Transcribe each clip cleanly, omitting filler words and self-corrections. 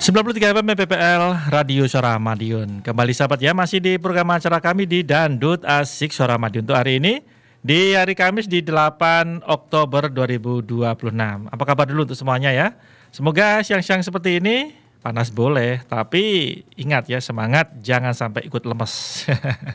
93 FM PPL Radio Suara Madiun. Kembali sahabat ya, masih di program acara kami di Dangdut Asik Suara Madiun untuk hari ini di hari Kamis di 8 Oktober 2026. Apa kabar dulu untuk semuanya ya? Semoga siang-siang seperti ini panas boleh, tapi ingat ya, semangat, jangan sampai ikut lemes.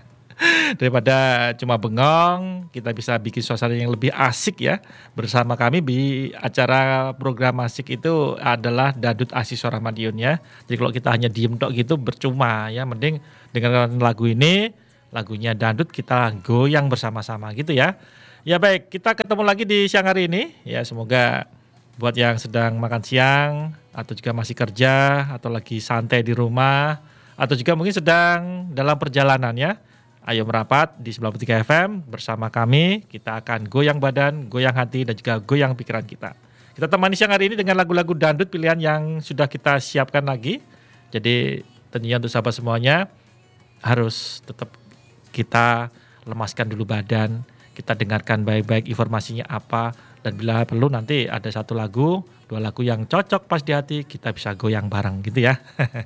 Daripada cuma bengong, kita bisa bikin suasana yang lebih asik ya. Bersama kami di acara program asik itu adalah Dangdut Asik Suara Madiun ya. Jadi kalau kita hanya diem tok gitu percuma ya. Mending dengarkan lagu ini, lagunya dangdut, kita goyang bersama-sama gitu ya. Ya baik, kita ketemu lagi di siang hari ini ya. Semoga buat yang sedang makan siang atau juga masih kerja atau lagi santai di rumah atau juga mungkin sedang dalam perjalanan ya. Ayo merapat di 93 FM bersama kami, kita akan goyang badan, goyang hati, dan juga goyang pikiran kita. Kita temani siang hari ini dengan lagu-lagu dangdut pilihan yang sudah kita siapkan lagi. Jadi tentunya untuk sahabat semuanya harus tetap kita lemaskan dulu badan, kita dengarkan baik-baik informasinya apa, dan bila perlu nanti ada satu lagu, dua lagu yang cocok pas di hati, kita bisa goyang bareng gitu ya.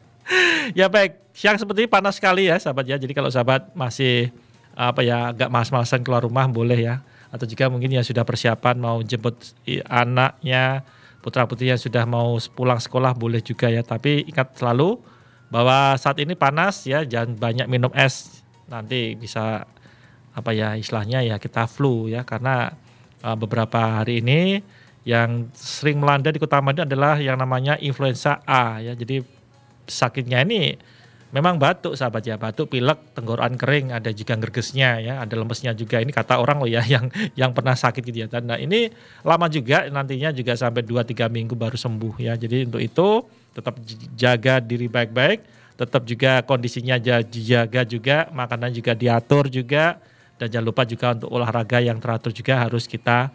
Ya baik, siang seperti ini panas sekali ya sahabat ya. Jadi kalau sahabat masih agak malas-malasan keluar rumah boleh ya. Atau juga mungkin yang sudah persiapan mau jemput anaknya, putra-putri yang sudah mau pulang sekolah boleh juga ya. Tapi ingat selalu bahwa saat ini panas ya, jangan banyak minum es. Nanti bisa istilahnya ya kita flu ya. Karena beberapa hari ini yang sering melanda di Kota Madiun adalah yang namanya influenza A ya. Jadi sakitnya ini memang batuk sahabat ya, batuk, pilek, tenggorokan kering, ada juga gergesnya ya, ada lemesnya juga. Ini kata orang loh ya yang pernah sakit gitu ya. Nah ini lama juga, nantinya juga sampai 2-3 minggu baru sembuh ya. Jadi untuk itu tetap jaga diri baik-baik, tetap juga kondisinya dijaga juga, makanan juga diatur juga, dan jangan lupa juga untuk olahraga yang teratur juga harus kita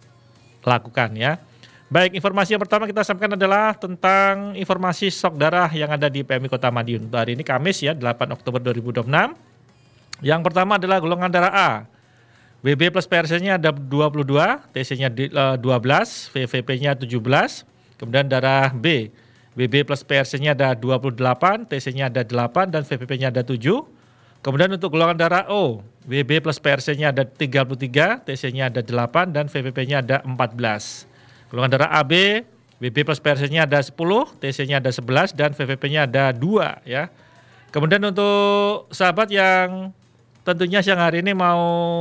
lakukan ya. Baik, informasi yang pertama kita sampaikan adalah tentang informasi stok darah yang ada di PMI Kota Madiun. Hari ini Kamis ya, 8 Oktober 2026. Yang pertama adalah golongan darah A. WB plus PRC-nya ada 22, TC-nya 12, VVP-nya 17. Kemudian darah B. WB plus PRC-nya ada 28, TC-nya ada 8 dan VVP-nya ada 7. Kemudian untuk golongan darah O, WB plus PRC-nya ada 33, TC-nya ada 8 dan VVP-nya ada 14. Golongan darah AB, WB plus PRC-nya ada 10, TC-nya ada 11, dan VVP-nya ada 2 ya. Kemudian untuk sahabat yang tentunya siang hari ini mau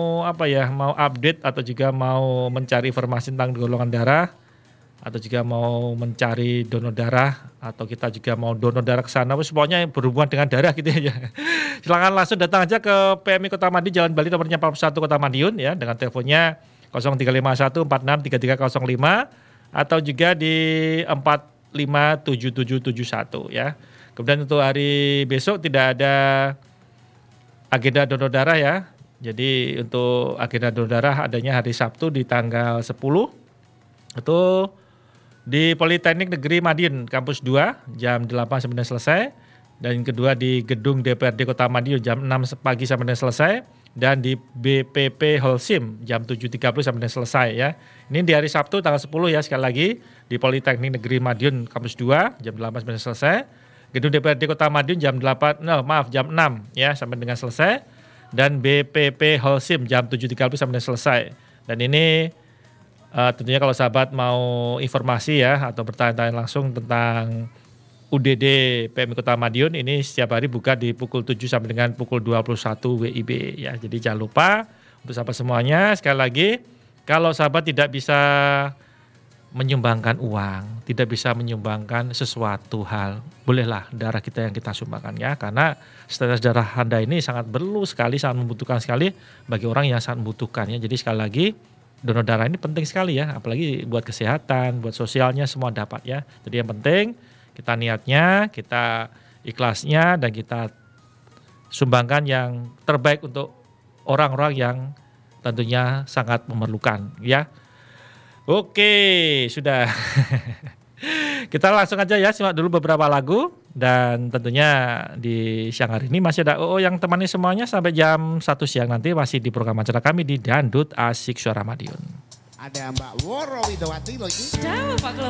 mau update atau juga mau mencari informasi tentang golongan darah atau juga mau mencari donor darah atau kita juga mau donor darah ke sana, semuanya berhubungan dengan darah gitu ya. Silakan langsung datang aja ke PMI Kota Madiun, Jalan Bali nomornya 41 Kota Madiun ya, dengan teleponnya 0351463305 atau juga di 457771 ya. Kemudian untuk hari besok tidak ada agenda donor darah ya. Jadi untuk agenda donor darah adanya hari Sabtu di tanggal 10 itu di Politeknik Negeri Madiun Kampus 2 jam 8 sampai selesai, dan yang kedua di gedung DPRD Kota Madiun jam 6 pagi sampai selesai, dan di BPP Holcim jam 7.30 sampai selesai ya. Ini di hari Sabtu tanggal 10 ya, sekali lagi di Politeknik Negeri Madiun Kampus 2 jam 8 sampai selesai. Gedung DPRD Kota Madiun jam 6 ya sampai dengan selesai, dan BPP Holcim jam 7.30 sampai selesai. Dan ini tentunya kalau sahabat mau informasi ya atau bertanya-tanya langsung tentang UDD PMI Kota Madiun, ini setiap hari buka di pukul 7 sampai dengan pukul 21 WIB ya. Jadi jangan lupa untuk sahabat semuanya, sekali lagi kalau sahabat tidak bisa menyumbangkan uang, tidak bisa menyumbangkan sesuatu hal, bolehlah darah kita yang kita sumbangkan ya, karena status darah Anda ini sangat perlu sekali, sangat membutuhkan sekali bagi orang yang sangat membutuhkan ya. Jadi sekali lagi donor darah ini penting sekali ya, apalagi buat kesehatan, buat sosialnya semua dapat ya. Jadi yang penting kita niatnya, kita ikhlasnya, dan kita sumbangkan yang terbaik untuk orang-orang yang tentunya sangat memerlukan ya. Oke, sudah. Kita langsung aja ya, simak dulu beberapa lagu, dan tentunya di siang hari ini masih ada yang temani semuanya sampai jam 1 siang nanti, masih di program acara kami di Dangdut Asik Suara Madiun. Ada Mbak Woro Widowati loh ini. Jauh Pak